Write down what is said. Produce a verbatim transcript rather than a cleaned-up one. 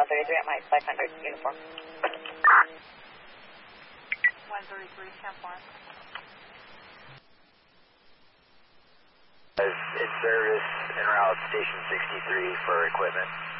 one thirty-three at my five hundred uniform. one thirty-three, ten four. In service, en route, station sixty-three for equipment.